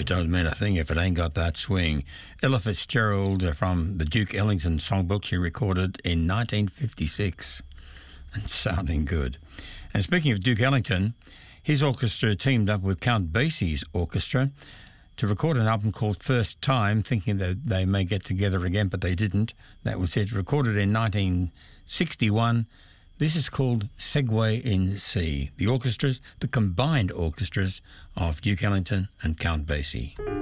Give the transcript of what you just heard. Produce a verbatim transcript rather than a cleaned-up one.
don't mean a thing if it ain't got that swing. Ella Fitzgerald uh, from the Duke Ellington songbook she recorded in nineteen fifty-six. And sounding good. And speaking of Duke Ellington, his orchestra teamed up with Count Basie's orchestra to record an album called First Time, thinking that they may get together again, but they didn't. That was it. Recorded in nineteen sixty-one. This is called Segway in C. The orchestras, the combined orchestras of Duke Ellington and Count Basie.